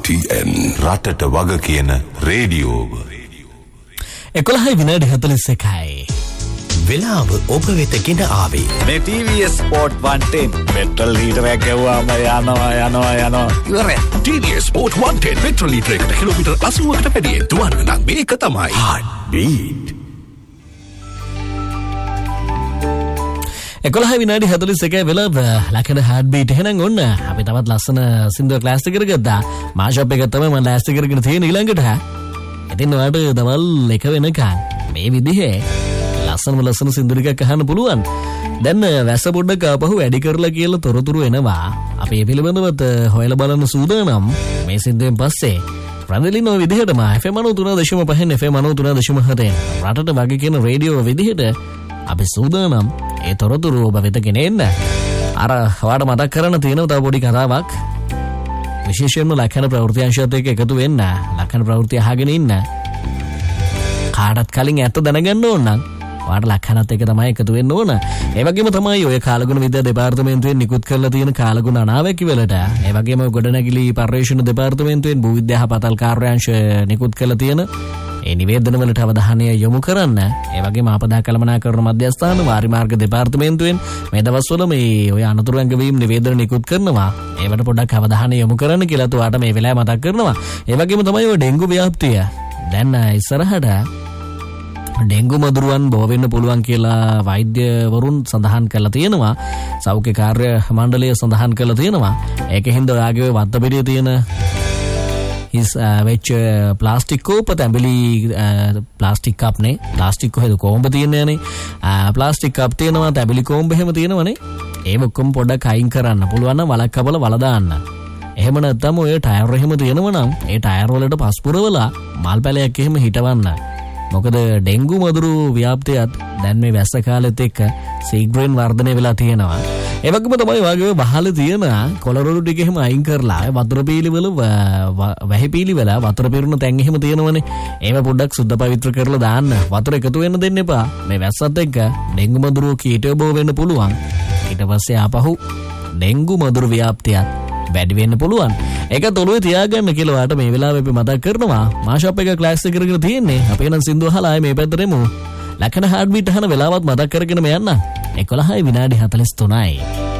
RTN රටට වග කියන රේඩියෝව 11:41 වෙලාව ඔබ වෙත ගෙන ආවේ මේ TVS Sport 110 පෙට්‍රල් ලීටරයක් ගෙවුවාම යනවා ඉවරයි TVS Sport 110 පෙට්‍රල් ලීටරයකට කිලෝමීටර් 80කට වැඩියෙන් දුවන්න නම් මේක තමයි Heart Beat 11:41 වෙලාව ලකන Heart Beat එහෙනම් ඔන්න අපි තවත් ලස්සන සින්දුව ක්ලාස් එකකට ගත්තා මා ෂොප් එක තමයි මම ලාස්ට් කරගෙන තියෙන ඊළඟට ඉතින් ඔයාලට දවල් 1 වෙනකන් මේ විදිහේ ලස්සන සින්දු ටිකක් අහන්න පුළුවන්. දැන් වැස්ස පොඩ්ඩක් ආපහු වැඩි කරලා කියලා තොරතුරු එනවා. අපි මේ පිළිබඳව හොයලා බලන්න සූදානම්. මේ සින්දුවෙන් පස්සේ රන්දලින් ඔය විදිහටම FM 93.5 FM 93.7 රටට වගේ කියන රේඩියෝ විදිහට අපි සූදානම් ඒ තොරතුරු ඔබ වෙත ගෙනෙන්න. අර ඔයාලට මතක් කරන්න තියෙන තව පොඩි කතාවක්. විශේෂයෙන්ම ලක්ෂණ ප්‍රවෘත්ති අංශයත් එක්ක එකතු වෙන්න. ලක්ෂණ ප්‍රවෘත්ති අහගෙන ඉන්න. කාටත් කලින් ඇත්ත දැනගන්න ඕන නම් ඔයාලට ලක්ෂණත් එක්ක තමයි එකතු වෙන්න ඕන. ඒ වගේම තමයි ඔය කාලගුණ විද්‍යා දෙපාර්තමේන්තුවෙන් නිකුත් කරලා තියෙන කාලගුණ අනාවැකි වලට, ඒ වගේම ගොඩනැගිලි පර්යේෂණ දෙපාර්තමේන්තුවෙන් භූවිද්‍යා හපතල් කාර්යාංශ නිකුත් කරලා තියෙන ඒ නිවේදන වලට අවධානය යොමු කරන්න. ඒ වගේම ආපදා කළමනාකරණ මධ්‍යස්ථාන වාරි මාර්ග දෙපාර්තමේන්තුවෙන් මේ දවස්වල මේ ඔය අනතුරු ඇඟවීම් නිවේදන නිකුත් කරනවා. ඒවට පොඩ්ඩක් අවධානය යොමු කරන්න කියලා ඔයාලට මේ වෙලාවේ මතක් කරනවා. ඒ වගේම තමයි ඔය ඩෙන්ගු ව්‍යාප්තිය දැන් ඉස්සරහට ඩෙන්ගු මදුරුවන් බෝ වෙන්න පුළුවන් කියලා වෛද්‍යවරුන් සඳහන් කරලා තියෙනවා. සෞඛ්‍ය කාර්ය මණ්ඩලය සඳහන් කරලා තියෙනවා. ඒකෙන්ද ඔයාගේ වත්තපිටියේ තියෙන වෙච්ච ප්ලාස්ටික් කෝප තැඹිලි ප්ලාස්ටික් කප් නේ ප්ලාස්ටික් කොහෙද කොම්බ තියන්නේ නේ ප්ලාස්ටික් කප් තියෙනවා තැඹිලි කොම්බ එහෙම තියෙනවනේ ඒක ඔක්කොම පොඩ්ඩක් අයින් කරන්න පුළුවන් නම් වලක් කපලා වල දාන්න. එහෙම නැත්නම් ඔය ටයර් එහෙම තියෙනවා නම් ඒ ටයර් වලට පස් පුරවලා මල් පැලයක් එහෙම හිටවන්න. මොකද ඩෙන්ගු මදුරු ව්‍යාප්තියත් දැන් මේ වැස්ස කාලෙත් එක්ක සීග්‍රෙන් වර්ධනය වෙලා තියෙනවා. ඒ වගේම තමයි වාගේ බහල තියෙන කොළරොඩු ටික එහෙම අයින් කරලා වතුර පීලිවල වැහි පීලිවල වතුර පිරුණු තැන් එහෙම තියෙනවනේ. ඒව පොඩ්ඩක් සුද්ධ පවිත්‍ර කරලා දාන්න. වතුර එකතු වෙන්න දෙන්න එපා. මේ වැස්සත් එක්ක ඩෙන්ගු මදුරු කීටය බෝ වෙන්න පුළුවන්. ඊට පස්සේ ආපහු ඩෙන්ගු මදුරු ව්‍යාප්තියත් වැඩි වෙන්න පුළුවන්. ඒක තොලුවේ තියාගන්න කියලා ඔයාලට මේ වෙලාවේ අපි මතක් කරනවා. මා ෂොප් එක ක්ලාස් එක කරගෙන තියෙන්නේ. අපි නම් සින්දු අහලා ආයේ මේ පැත්තට එමු. ලක්ෂණ හાર્ට් බීට් අහන වෙලාවත් මතක් කරගෙන යන්න. 11:43